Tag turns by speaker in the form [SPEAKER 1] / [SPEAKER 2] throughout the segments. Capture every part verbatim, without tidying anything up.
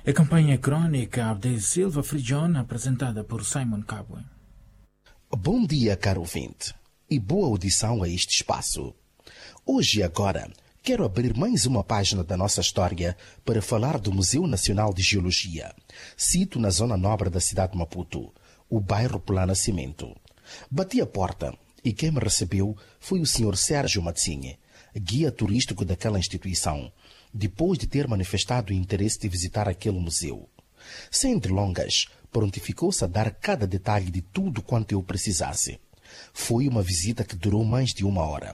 [SPEAKER 1] A campanha crónica de Silva Frigion, apresentada por Simon Cabwe.
[SPEAKER 2] Bom dia, caro ouvinte, e boa audição a este espaço. Hoje e agora, quero abrir mais uma página da nossa história para falar do Museu Nacional de Geologia, sito na zona nobre da cidade de Maputo, o bairro Pula Nascimento. Bati a porta e quem me recebeu foi o senhor Sérgio Matsinhe, guia turístico daquela instituição, depois de ter manifestado o interesse de visitar aquele museu. Sem delongas, prontificou-se a dar cada detalhe de tudo quanto eu precisasse. Foi uma visita que durou mais de uma hora.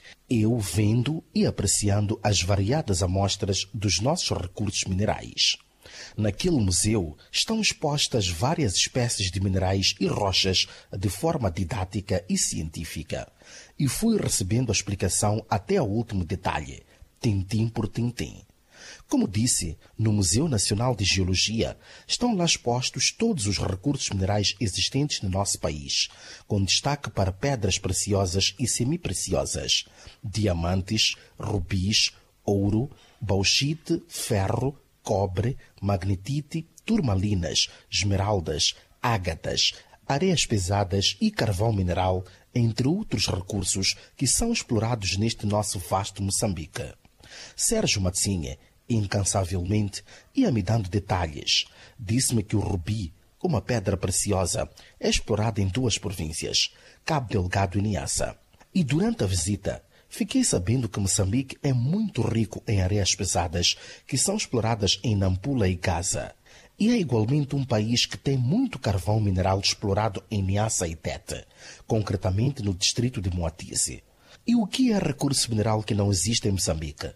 [SPEAKER 2] Eu vendo e apreciando as variadas amostras dos nossos recursos minerais. Naquele museu estão expostas várias espécies de minerais e rochas de forma didática e científica, e fui recebendo a explicação até ao último detalhe, tintim por tintim. Como disse, no Museu Nacional de Geologia estão lá expostos todos os recursos minerais existentes no nosso país, com destaque para pedras preciosas e semipreciosas, diamantes, rubis, ouro, bauxite, ferro, cobre, magnetite, turmalinas, esmeraldas, ágatas, areias pesadas e carvão mineral, entre outros recursos que são explorados neste nosso vasto Moçambique. Sérgio Matsinhe, incansavelmente, ia-me dando detalhes. Disse-me que o rubi, uma pedra preciosa, é explorada em duas províncias, Cabo Delgado e Niassa. E durante a visita, fiquei sabendo que Moçambique é muito rico em areias pesadas que são exploradas em Nampula e Gaza. E é igualmente um país que tem muito carvão mineral explorado em Niassa e Tete, concretamente no distrito de Moatize. E o que é recurso mineral que não existe em Moçambique?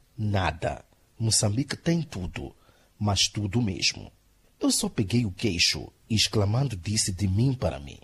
[SPEAKER 2] Nada. Moçambique tem tudo, mas tudo mesmo. Eu só peguei o queixo e, exclamando, disse de mim para mim: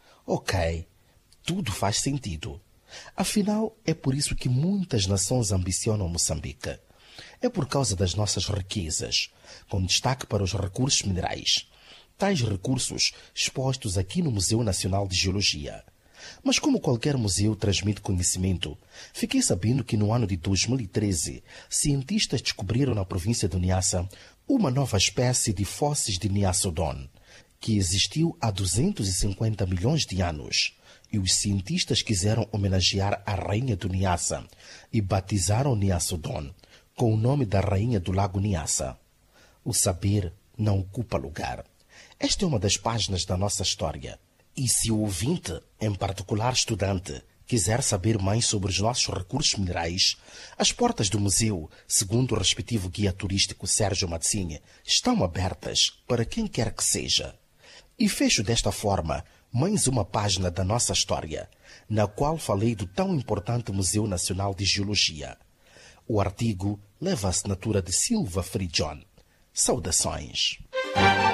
[SPEAKER 2] ok, tudo faz sentido. Afinal, é por isso que muitas nações ambicionam Moçambique. É por causa das nossas riquezas, com destaque para os recursos minerais. Tais recursos expostos aqui no Museu Nacional de Geologia. Mas como qualquer museu transmite conhecimento, fiquei sabendo que no ano de dois mil e treze, cientistas descobriram na província do Niassa uma nova espécie de fósseis de Niassodon, que existiu há duzentos e cinquenta milhões de anos. E os cientistas quiseram homenagear a rainha do Niassa e batizaram Niassodon com o nome da rainha do lago Niassa. O saber não ocupa lugar. Esta é uma das páginas da nossa história. E se o ouvinte, em particular estudante, quiser saber mais sobre os nossos recursos minerais, as portas do museu, segundo o respectivo guia turístico Sérgio Matsinhe, estão abertas para quem quer que seja. E fecho desta forma mais uma página da nossa história, na qual falei do tão importante Museu Nacional de Geologia. O artigo leva a assinatura de Silva Frigion. Saudações.